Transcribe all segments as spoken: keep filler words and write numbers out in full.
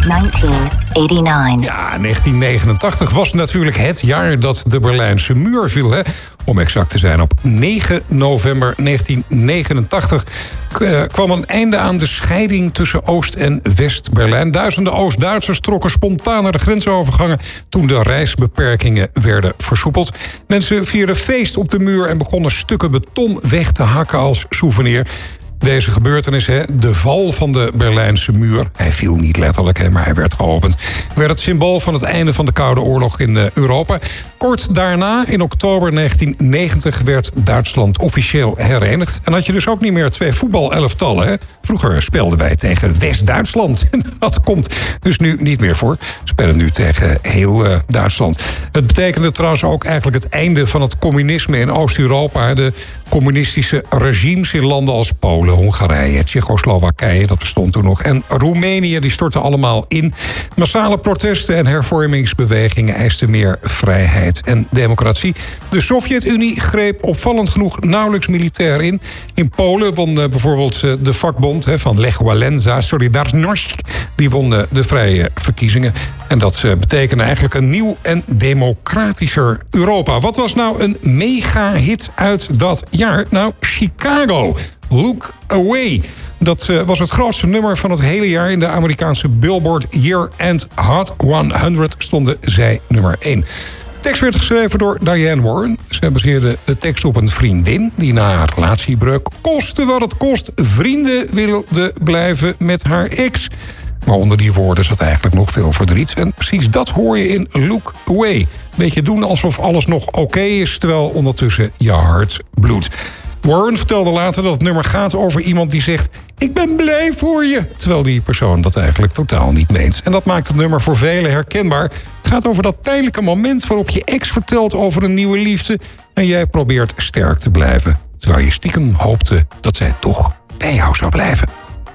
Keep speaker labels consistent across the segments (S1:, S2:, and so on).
S1: negentien negenennegentig.
S2: Ja, negentien negenentachtig was natuurlijk het jaar dat de Berlijnse muur viel, hè? Om exact te zijn, op negen november negentien negenentachtig kwam een einde aan de scheiding tussen Oost- en West-Berlijn. Duizenden Oost-Duitsers trokken spontaan naar de grensovergangen toen de reisbeperkingen werden versoepeld. Mensen vierden feest op de muur en begonnen stukken beton weg te hakken als souvenir. Deze gebeurtenis, hè, de val van de Berlijnse muur, hij viel niet letterlijk, hè, maar hij werd geopend, werd het symbool van het einde van de Koude Oorlog in uh, Europa. Kort daarna, in oktober negentien negentig, werd Duitsland officieel herenigd. En had je dus ook niet meer twee voetbalelftallen. Hè? Vroeger speelden wij tegen West-Duitsland. Dat komt dus nu niet meer voor. We spelen nu tegen heel uh, Duitsland. Het betekende trouwens ook eigenlijk het einde van het communisme in Oost-Europa. De communistische regimes in landen als Polen, Hongarije, Tsjechoslowakije, dat bestond toen nog, en Roemenië, die stortten allemaal in. Massale protesten en hervormingsbewegingen eisten meer vrijheid en democratie. De Sovjet-Unie greep opvallend genoeg nauwelijks militair in. In Polen won uh, bijvoorbeeld uh, de vakbond hè, van Lech Wałęsa, Solidarność, die won uh, de vrije verkiezingen. En dat uh, betekende eigenlijk een nieuw en democratischer Europa. Wat was nou een mega-hit uit dat jaar? Nou, Chicago. Look Away. Dat uh, was het grootste nummer van het hele jaar. In de Amerikaanse Billboard Year End Hot honderd stonden zij nummer één. De tekst werd geschreven door Diane Warren. Ze baseerde de tekst op een vriendin die na haar relatiebreuk, koste wat het kost, vrienden wilde blijven met haar ex. Maar onder die woorden zat eigenlijk nog veel verdriet. En precies dat hoor je in Look Away. Beetje doen alsof alles nog oké is, terwijl ondertussen je hart bloedt. Warren vertelde later dat het nummer gaat over iemand die zegt, ik ben blij voor je. Terwijl die persoon dat eigenlijk totaal niet meent. En dat maakt het nummer voor velen herkenbaar. Het gaat over dat pijnlijke moment waarop je ex vertelt over een nieuwe liefde en jij probeert sterk te blijven. Terwijl je stiekem hoopte dat zij toch bij jou zou blijven.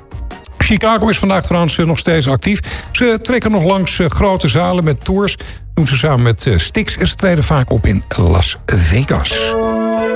S2: Chicago is vandaag trouwens nog steeds actief. Ze trekken nog langs grote zalen met tours. Doen ze samen met Styx en ze treden vaak op in Las Vegas.